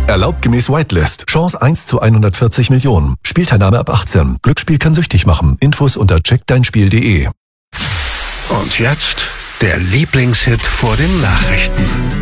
Erlaubt gemäß Whitelist. Chance 1 zu 140 Millionen. Spielteilnahme ab 18. Glücksspiel kann süchtig machen. Infos unter checkdeinspiel.de. Und jetzt der Lieblingshit vor den Nachrichten.